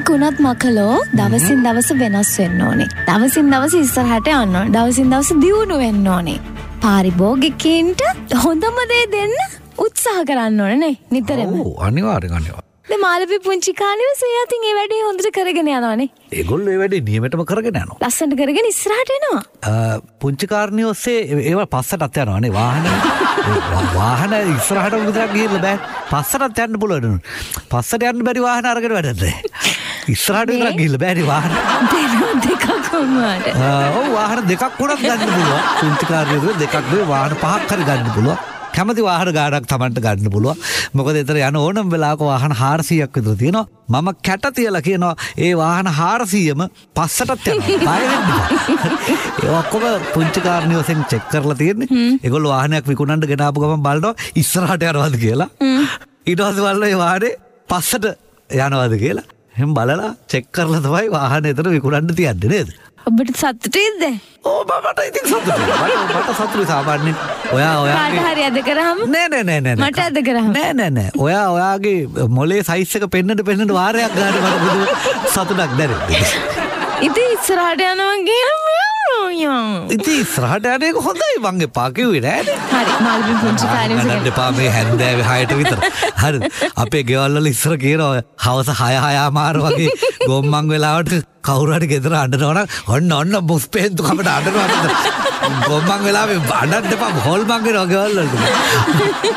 මොකක් වුණත් මකලෝ දවසින් දවස වෙනස් වෙන්න ඕනේ. දවසින් දවස ඉස්සරහට යන්න ඕනේ. දවසින් දවස දියුණු වෙන්න ඕනේ. පාරිභෝගිකයින්ට හොඳම දේ දෙන්න උත්සාහ කරන්න ඕනේ නේ නිතරම. ඔව් අනිවාර්යෙන්. දැන් මාළවී පුංචි කාණිවසේ යතින් ඒ වැඩේ හොඳට කරගෙන යනවානේ. ඒගොල්ලෝ ඒ වැඩේ නියමෙටම කරගෙන යනවා. ලස්සනට කරගෙන ඉස්සරහට එනවා. පුංචි කාර්නියෝසේ ඒවා පස්සටත් යනවානේ වාහන ඉස්සරහට විතරක් ගිහිල්ලා බෑ. පස්සටත් යන්න පුළුවන්. පස්සට යන්න බැරි වාහන අරගෙන වැඩද? ඉස්සරහට විතරක් ගිහිල්ලා බෑනේ වාහන. දෙකක් වුණාට. ඔව් වාහන දෙකක් වුණත් ගන්න පුළුවන්. පුංචි කාර්නියෝ දෙකක් නෙවෙයි වාහන පහක් හරි ගන්න පුළුවන්. කැමති වාහන ගානක් Tamanට ගන්න පුළුවන්. මොකද ඒතර යන ඕනම වෙලාවක වාහන 400ක් විතර තියෙනවා. මම කැට තියලා කියනවා ඒ වාහන 400ම පස්සටත් යනවා. බය වෙන්න එපා. ඒ ඔක්කොම පුංචි කාර්නියෝසෙන් චෙක් කරලා තියෙන්නේ. ඒගොල්ලෝ වාහනයක් විකුණන්න ගෙනාපු ගමන් බලනවා ඉස්සරහට යනවාද කියලා. ඊට පස්සේ බලනවා ඒ වාහනේ පස්සට යනවාද කියලා. එහෙන් බලලා චෙක් කරලා තමයි වාහනේ එතන විකුණන්න තියන්නේ නේද? ඔබට සතුටුයිද? ඕ මට ඉතින් සතුටුයි. මට සතුටුයි සාමාන්‍යයෙන්. ඔයාගේ කාට හරි අද කරාම නෑ. මට අද කරාම නෑ. ඔයාගේ මොලේ සයිස් එක පෙන්නට වාරයක් ගන්න මට බුදු සතුටක් දැනෙන්නේ. ඉතින් ඉස්සරහට යනවා කියනවා. ඉතින් ඉස්සරහට යන එක හොඳයි මං එපා කිව්වේ නෑනේ. හරි මාළවී පුංචි කාණිවසේ ගන්න එපා මේ හැන්දෑවේ 6ට විතර. හරිද? අපේ ගෙවල් වල ඉස්සර කියනවා හවස 6:00 වගේ ගොම්මන් වෙලාවට කවුරු හරි ගෙදර අඬනවා නම් ඔන්න මුස්පේන්තු කමට අඬනවා. ගොම්මන් වෙලාවේ අඬන්න එපා හොල්මන් වෙනවා ගෙවල් වලට.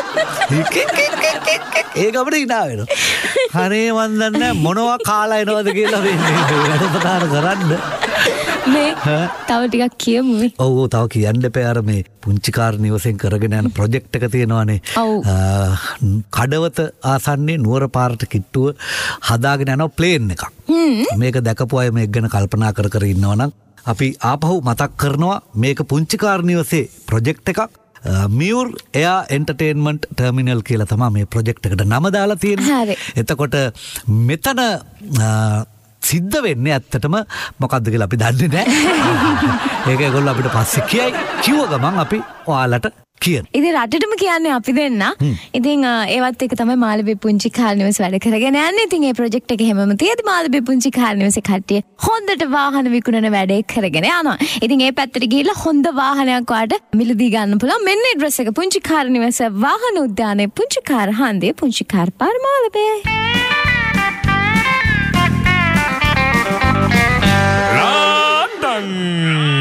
ඒ ගමන hina වෙනවා. හරේ මන් දන්නේ මොනවා කාලා එනවද කියලා මේ වැඩසටහන කරන්න. මේ තව ටිකක් කියමු. ඔව් තව කියන්න එපා අර මේ පුංචි කාර්නිවසෙන් කරගෙන යන ප්‍රොජෙක්ට් එක තියෙනවානේ. කඩවත ආසන්නේ නුවර පාරට කිට්ටුව හදාගෙන යන ප්ලේන් එකක්. මේක දැකපු අය මේක ගැන කල්පනා කර ඉන්නවනම් අපි ආපහු මතක් කරනවා මේක පුංචි කාර්නිවසේ ප්‍රොජෙක්ට් එකක්. මියුර් එයා එන්ටර්ටේන්මන්ට් ටර්මිනල් කියලා තමයි මේ ප්‍රොජෙක්ට් එකට නම දාලා තියෙන්නේ. එතකොට මෙතන සිද්ධ වෙන්නේ ඇත්තටම මොකද්ද කියලා අපි දන්නේ නැහැ. ඒක ඒගොල්ලෝ අපිට පස්සේ කියයි. කිව්ව ගමන් අපි ඔයාලට කියන. ඉතින් රටටම කියන්නේ අපි දෙන්න. ඉතින් ඒවත් එක තමයි මාළවී පුංචි කාර්නිවසේ වැඩ කරගෙන යන්නේ. ඉතින් මේ ප්‍රොජෙක්ට් එක හැමම තියෙදි මාළවී පුංචි කාර්නිවසේ කට්ටිය හොඳට වාහන විකුණන වැඩේ කරගෙන යනවා. ඉතින් ඒ පැත්තට ගිහිල්ලා හොඳ වාහනයක් ඔයාලට මිලදී ගන්න පුළුවන්. මෙන්න ඇඩ්‍රස් එක පුංචි කාර්නිවසේ වාහන උද්‍යානයේ පුංචි කාර් හන්දියේ පුංචි කාර් පාර මාළවේ.